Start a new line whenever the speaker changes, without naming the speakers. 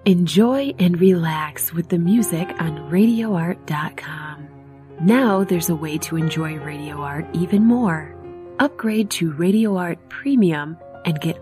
Enjoy and relax with the music on RadioArt.com. Now there's a way to enjoy Radio Art even more. Upgrade to Radio Art Premium and get